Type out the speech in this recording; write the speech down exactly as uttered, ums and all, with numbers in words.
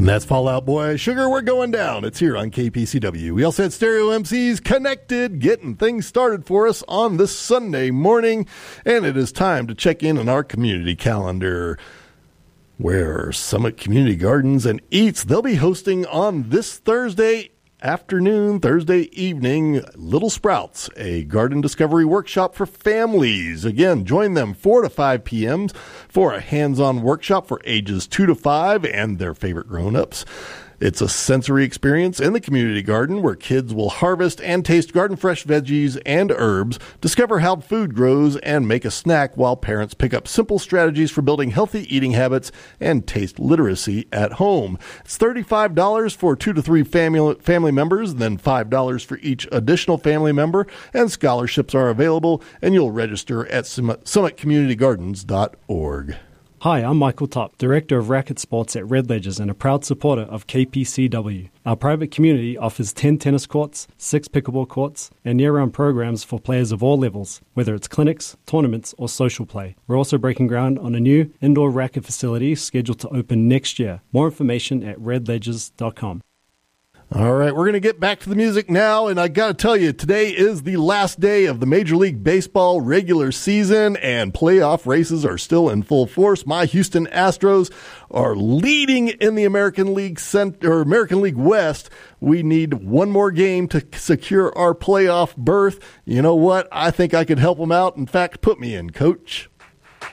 And that's Fall Out Boy. Sugar, we're going down. It's here on K P C W. We also had Stereo M Cs connected, getting things started for us on this Sunday morning. And it is time to check in on our community calendar, where Summit Community Gardens and Eats, they'll be hosting on this Thursday afternoon, Thursday evening, Little Sprouts, a garden discovery workshop for families. Again, join them four to five p.m. for a hands-on workshop for ages two to five and their favorite grown-ups. It's a sensory experience in the community garden where kids will harvest and taste garden fresh veggies and herbs, discover how food grows, and make a snack while parents pick up simple strategies for building healthy eating habits and taste literacy at home. It's thirty-five dollars for two to three family, family members, and then five dollars for each additional family member, and scholarships are available, and you'll register at summit community gardens dot org. Hi, I'm Michael Top, Director of Racket Sports at Red Ledgers and a proud supporter of K P C W. Our private community offers ten tennis courts, six pickleball courts, and year-round programs for players of all levels, whether it's clinics, tournaments, or social play. We're also breaking ground on a new indoor racket facility scheduled to open next year. More information at red ledgers dot com. All right, we're going to get back to the music now, and I got to tell you, today is the last day of the Major League Baseball regular season, and playoff races are still in full force. My Houston Astros are leading in the American League Cent- or American League West. We need one more game to secure our playoff berth. You know what? I think I could help them out. In fact, put me in, Coach.